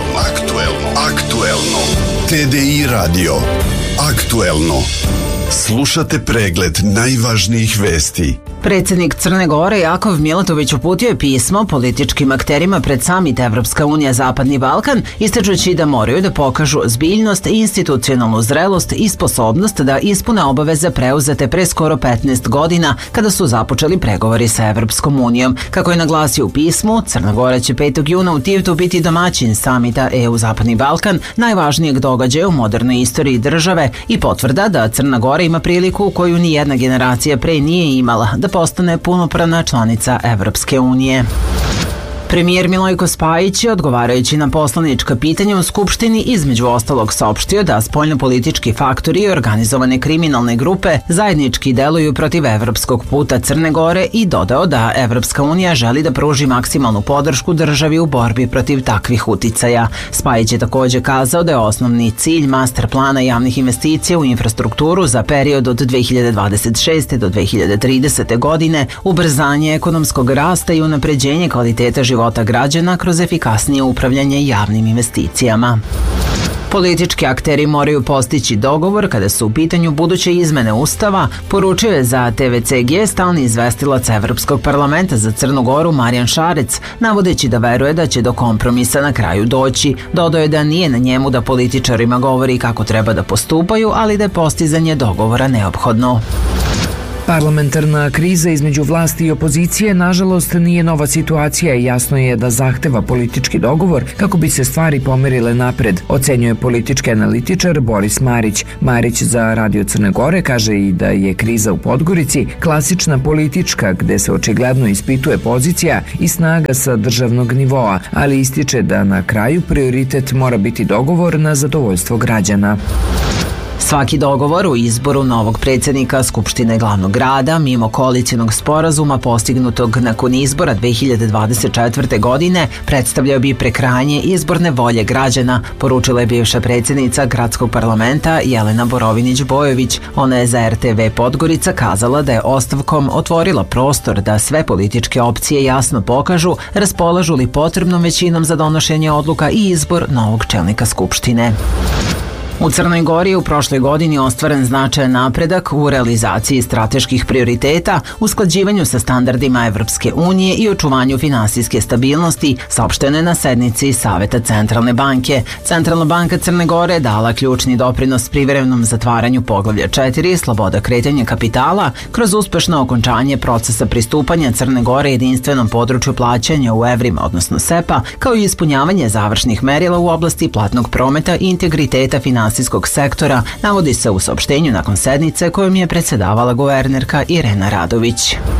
Aktuelno. TDI radio. Aktuelno. Slušate pregled najvažnijih vesti. Predsjednik Crne Gore Jakov Milatović uputio je pismo političkim akterima pred samit Evropska unija Zapadni Balkan, ističući da moraju da pokažu ozbiljnost, institucionalnu zrelost i sposobnost da ispune obaveze preuzete pre skoro 15 godina kada su započeli pregovori sa Evropskom unijom. Kako je naglasio u pismu, Crna Gora će 5. juna u Tivtu biti domaćin samita EU Zapadni Balkan, najvažnijeg događaja u modernoj istoriji države i potvrda da Crna Gora ima priliku koju ni jedna generacija pre nije imala, da postane punopravna članica Evropske unije. Premijer Milojko Spajić je, odgovarajući na poslanička pitanja u Skupštini, između ostalog saopštio da spoljnopolitički faktori i organizovane kriminalne grupe zajednički deluju protiv evropskog puta Crne Gore i dodao da Evropska unija želi da pruži maksimalnu podršku državi u borbi protiv takvih uticaja. Spajić je također kazao da je osnovni cilj master plana javnih investicija u infrastrukturu za period od 2026. do 2030. godine ubrzanje ekonomskog rasta i unapređenje kvaliteta života građana kroz efikasnije upravljanje javnim investicijama. Politički akteri moraju postići dogovor kada su u pitanju buduće izmene Ustava, poručio je za TVCG stalni izvestilac Evropskog parlamenta za Crnu Goru Marijan Šarec, navodeći da veruje da će do kompromisa na kraju doći. Dodao je da nije na njemu da političarima govori kako treba da postupaju, ali da je postizanje dogovora neophodno. Parlamentarna kriza između vlasti i opozicije nažalost nije nova situacija i jasno je da zahteva politički dogovor kako bi se stvari pomerile napred, ocenjuje politički analitičar Boris Marić. Marić za Radio Crne Gore kaže i da je kriza u Podgorici klasična politička gde se očigledno ispituje pozicija i snaga sa državnog nivoa, ali ističe da na kraju prioritet mora biti dogovor na zadovoljstvo građana. Svaki dogovor u izboru novog predsjednika Skupštine glavnog grada mimo koalicijnog sporazuma postignutog nakon izbora 2024. godine predstavljao bi prekrajanje izborne volje građana, poručila je bivša predsjednica gradskog parlamenta Jelena Borovinić-Bojović. Ona je za RTV Podgorica kazala da je ostavkom otvorila prostor da sve političke opcije jasno pokažu raspolažu li potrebnom većinom za donošenje odluka i izbor novog čelnika Skupštine. U Crnoj Gori je u prošloj godini ostvaren značajan napredak u realizaciji strateških prioriteta, usklađivanju sa standardima Evropske unije i očuvanju finansijske stabilnosti, saopšteno je na sednici Saveta Centralne banke. Centralna banka Crne Gore dala ključni doprinos privremenom zatvaranju poglavlja 4, sloboda kretanja kapitala, kroz uspešno okončanje procesa pristupanja Crne Gore jedinstvenom području plaćanja u evrima, odnosno SEPA, kao i ispunjavanje završnih merila u oblasti platnog prometa i integriteta finansijskog sektora, navodi se u saopštenju nakon sednice kojom je predsedavala guvernerka Irena Radović.